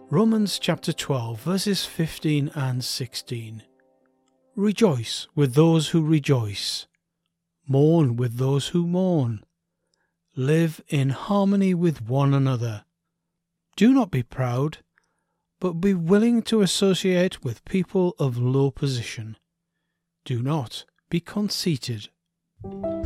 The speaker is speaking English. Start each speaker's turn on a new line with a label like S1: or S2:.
S1: Romans chapter 12 verses 15 and 16. Rejoice with those who rejoice. Mourn with those who mourn. Live in harmony with one another. Do not be proud, but be willing to associate with people of low position. Do not be conceited.